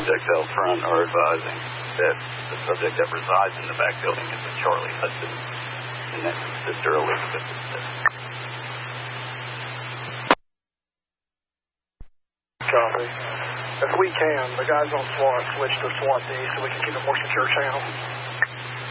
subjects out front are advising that the subject that resides in the back building is a Charlie Hudson, and that's his sister Elizabeth. Copy. If we can, the guys on SWAT switch to SWAT D so we can keep a more secure channel.